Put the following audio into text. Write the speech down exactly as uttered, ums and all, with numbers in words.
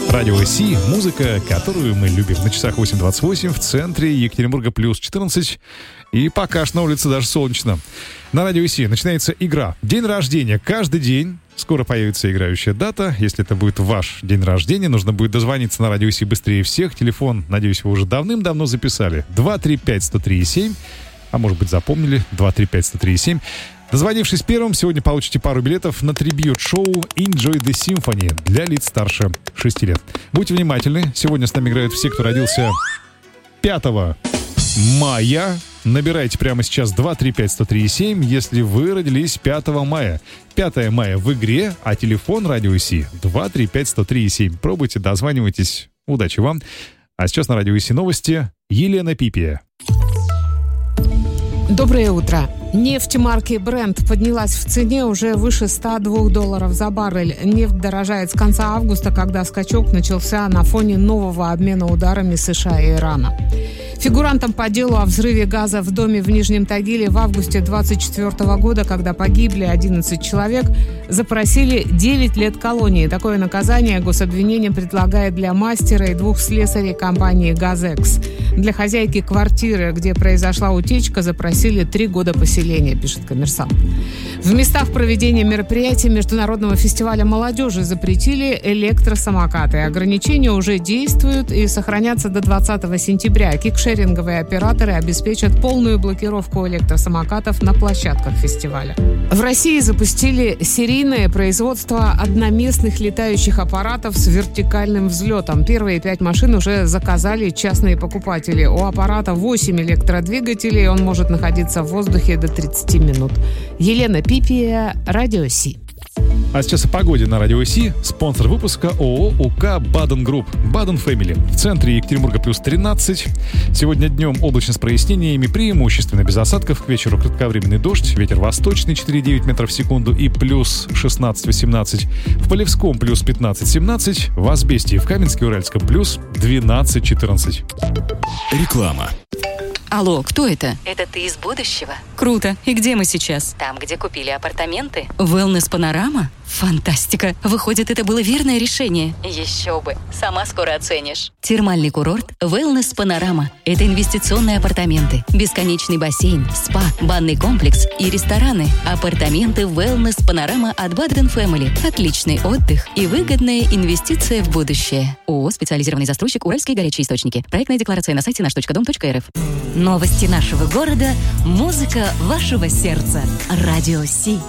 Радио Си, музыка, которую мы любим. На часах восемь двадцать восемь, в центре Екатеринбурга плюс четырнадцать. И пока ж на улице даже солнечно. На Радио Си начинается игра. День рождения. Каждый день скоро появится играющая дата. Если это будет ваш день рождения, нужно будет дозвониться на Радио Си быстрее всех. Телефон, надеюсь, вы уже давным-давно записали. два три пять сто три семь. А может быть, запомнили. два три пять сто три семь. Дозвонившись первым, сегодня получите пару билетов на трибьют-шоу Enjoy the Symphony для лиц старше шести лет. Будьте внимательны. Сегодня с нами играют все, кто родился пятого мая. Набирайте прямо сейчас два три пять сто три семь, если вы родились пятого мая. пятого мая в игре, а телефон Радио Си два три пять сто три семь. Пробуйте, дозванивайтесь. Удачи вам. А сейчас на Радио Си новости. Елена Пипия. Доброе утро. Нефть марки Brent поднялась в цене уже выше ста двух долларов за баррель. Нефть дорожает с конца августа, когда скачок начался на фоне нового обмена ударами США и Ирана. Фигурантам по делу о взрыве газа в доме в Нижнем Тагиле в августе двадцать четвёртого года, когда погибли одиннадцать человек, запросили девять лет колонии. Такое наказание гособвинение предлагает для мастера и двух слесарей компании «Газекс». Для хозяйки квартиры, где произошла утечка, запросили три года поселения, пишет «Коммерсант». В местах проведения мероприятий Международного фестиваля молодежи запретили электросамокаты. Ограничения уже действуют и сохранятся до двадцатого сентября. Кикшеринговые операторы обеспечат полную блокировку электросамокатов на площадках фестиваля. В России запустили серийное производство одноместных летающих аппаратов с вертикальным взлетом. Первые пять машин уже заказали частные покупатели. У аппарата восемь электродвигателей, он может находиться в воздухе до тридцати минут. Елена Пипия, Радио Си. А сейчас о погоде на Радио Си. Спонсор выпуска ООО УК Баден Групп. Баден Фэмили. В центре Екатеринбурга плюс тринадцать. Сегодня днем облачно с прояснениями, преимущественно без осадков. К вечеру кратковременный дождь. Ветер восточный четыре целых девять десятых метров в секунду и плюс шестнадцать-восемнадцать. В Полевском плюс пятнадцать-семнадцать. В Асбесте и в Каменске-Уральском плюс двенадцать-четырнадцать. Реклама. Алло, кто это? Это ты из будущего? Круто. И где мы сейчас? Там, где купили апартаменты. Wellness Панорама? Фантастика. Выходит, это было верное решение. Еще бы. Сама скоро оценишь. Термальный курорт Wellness Панорама. Это инвестиционные апартаменты, бесконечный бассейн, спа, банный комплекс и рестораны. Апартаменты Wellness Панорама от Baden Family. Отличный отдых и выгодная инвестиция в будущее. ООО «Специализированный застройщик Уральские горячие источники». Проектная декларация на сайте наш точка дом точка эр эф. Новости нашего города, музыка вашего сердца. Радио Си.